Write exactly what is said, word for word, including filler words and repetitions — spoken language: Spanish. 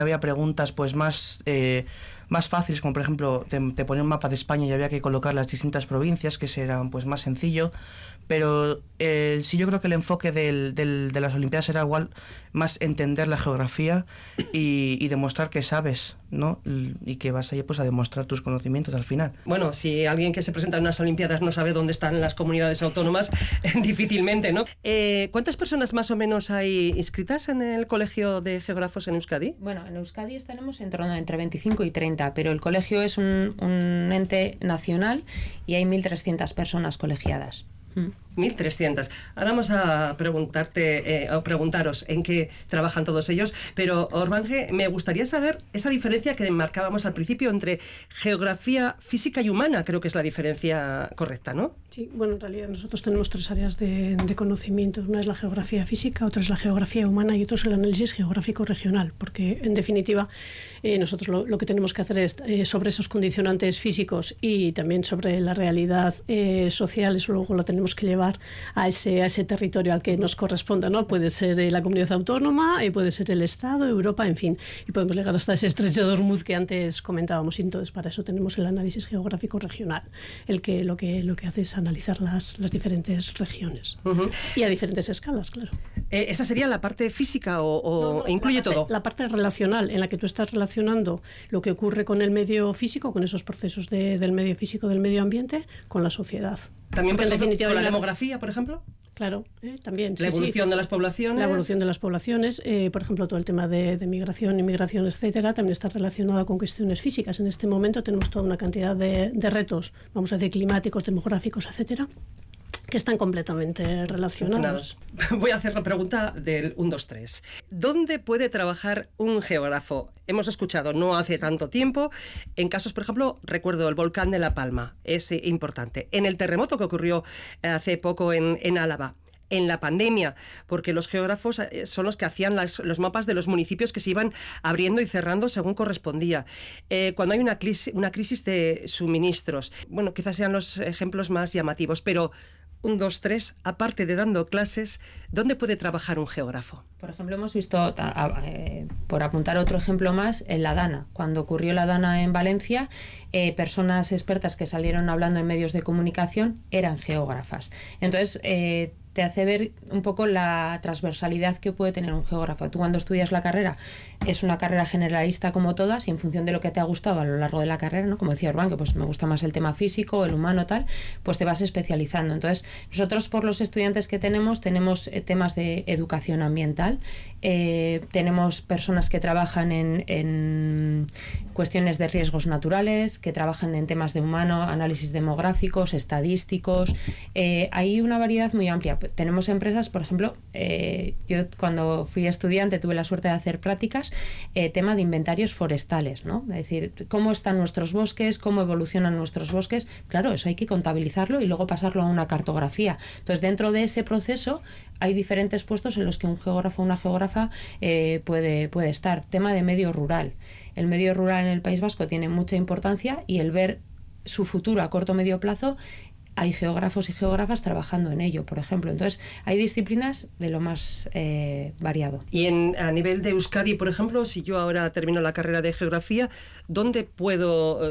había preguntas pues más, eh, más fáciles, como por ejemplo te, te ponía un mapa de España y había que colocar las distintas provincias, que serán pues más sencillo. Pero eh, sí, yo creo que el enfoque del, del, de las Olimpiadas era igual más entender la geografía y, y demostrar que sabes, ¿no? Y que vas ahí pues a demostrar tus conocimientos al final. Bueno, si alguien que se presenta en unas Olimpiadas no sabe dónde están las comunidades autónomas, difícilmente, ¿no? Eh, ¿Cuántas personas más o menos hay inscritas en el Colegio de Geógrafos en Euskadi? Bueno, en Euskadi estaremos en torno a entre veinticinco y treinta, pero el colegio es un, un ente nacional y hay mil trescientas personas colegiadas. mil trescientas. Ahora vamos a preguntarte, eh, o preguntaros en qué trabajan todos ellos, pero Orbange, me gustaría saber esa diferencia que marcábamos al principio entre geografía física y humana, creo que es la diferencia correcta, ¿no? Sí, bueno, en realidad nosotros tenemos tres áreas de, de conocimiento. Una es la geografía física, otra es la geografía humana y otro es el análisis geográfico regional, porque en definitiva eh, nosotros lo, lo que tenemos que hacer es eh, sobre esos condicionantes físicos y también sobre la realidad eh, social, eso luego lo tenemos que llevar a ese, a ese territorio al que nos corresponda, ¿no? Puede ser eh, la comunidad autónoma, eh, puede ser el Estado, Europa, en fin, y podemos llegar hasta ese estrecho de Hormuz que antes comentábamos. Y entonces para eso tenemos el análisis geográfico regional, el que lo que lo que hace es analizar las, las diferentes regiones. Uh-huh. Y a diferentes escalas, claro. Eh, ¿Esa sería la parte física o, o no, no, incluye la parte, todo? La parte relacional, en la que tú estás relacionando lo que ocurre con el medio físico, con esos procesos de, del medio físico, del medio ambiente, con la sociedad. También, por ejemplo, con la la demografía, por ejemplo. Claro, eh, también. La sí, evolución sí. de las poblaciones. La evolución de las poblaciones, eh, por ejemplo, todo el tema de, de migración, inmigración, etcétera, también está relacionado con cuestiones físicas. En este momento tenemos toda una cantidad de, de retos, vamos a decir, climáticos, demográficos, etcétera, que están completamente relacionados. Voy a hacer la pregunta del uno, dos, tres. ¿Dónde puede trabajar un geógrafo? Hemos escuchado no hace tanto tiempo, en casos, por ejemplo, recuerdo el volcán de La Palma, es importante. En el terremoto que ocurrió hace poco en, en Álava. En la pandemia, porque los geógrafos son los que hacían las, los mapas de los municipios que se iban abriendo y cerrando según correspondía. Eh, cuando hay una crisis, una crisis de suministros, bueno, quizás sean los ejemplos más llamativos, pero un, dos, tres, aparte de dando clases, ¿dónde puede trabajar un geógrafo? Por ejemplo, hemos visto, eh, por apuntar otro ejemplo más, en la Dana. Cuando ocurrió la Dana en Valencia, eh, personas expertas que salieron hablando en medios de comunicación eran geógrafas. Entonces, eh, te hace ver un poco la transversalidad que puede tener un geógrafo. Tú cuando estudias la carrera, es una carrera generalista como todas, y en función de lo que te ha gustado a lo largo de la carrera, ¿no? Como decía Orbán, que pues me gusta más el tema físico, el humano, tal, pues te vas especializando. Entonces, nosotros por los estudiantes que tenemos, tenemos eh, temas de educación ambiental, eh, tenemos personas que trabajan en, en cuestiones de riesgos naturales, que trabajan en temas de humano, análisis demográficos, estadísticos, eh, hay una variedad muy amplia. Tenemos empresas, por ejemplo, eh, yo cuando fui estudiante tuve la suerte de hacer prácticas, eh, tema de inventarios forestales, ¿no? Es decir, cómo están nuestros bosques, cómo evolucionan nuestros bosques. Claro, eso hay que contabilizarlo y luego pasarlo a una cartografía. Entonces, dentro de ese proceso hay diferentes puestos en los que un geógrafo o una geógrafa eh, puede, puede estar. Tema de medio rural. El medio rural en el País Vasco tiene mucha importancia y el ver su futuro a corto o medio plazo, hay geógrafos y geógrafas trabajando en ello, por ejemplo. Entonces, hay disciplinas de lo más eh, variado. Y en, a nivel de Euskadi, por ejemplo, si yo ahora termino la carrera de geografía, ¿dónde puedo